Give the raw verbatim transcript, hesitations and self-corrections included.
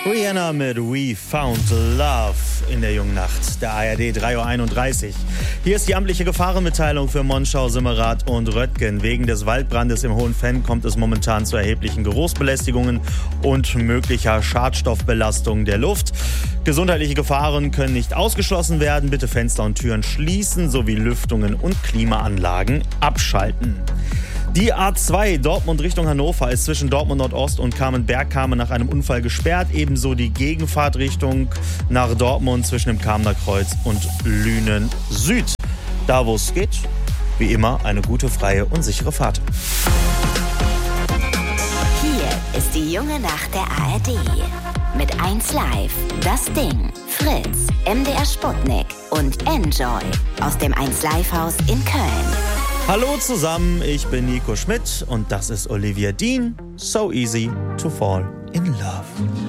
Rihanna mit We Found Love in der jungen Nacht, der A R D drei Uhr einunddreißig. Hier ist die amtliche Gefahrenmitteilung für Monschau, Simmerath und Röttgen. Wegen des Waldbrandes im Hohenfenn kommt es momentan zu erheblichen Geruchsbelästigungen und möglicher Schadstoffbelastung der Luft. Gesundheitliche Gefahren können nicht ausgeschlossen werden. Bitte Fenster und Türen schließen sowie Lüftungen und Klimaanlagen abschalten. Die A zwei Dortmund Richtung Hannover ist zwischen Dortmund Nordost und Kamenberg-Kame nach einem Unfall gesperrt. Ebenso die Gegenfahrtrichtung nach Dortmund zwischen dem Kamener Kreuz und Lünen Süd. Da wo es geht, wie immer eine gute, freie und sichere Fahrt. Hier ist die junge Nacht der A R D. Mit eins Live, Das Ding, Fritz, M D R Sputnik und Enjoy aus dem eins Live Haus in Köln. Hallo zusammen, ich bin Nico Schmidt und das ist Olivia Dean. So easy to fall in love.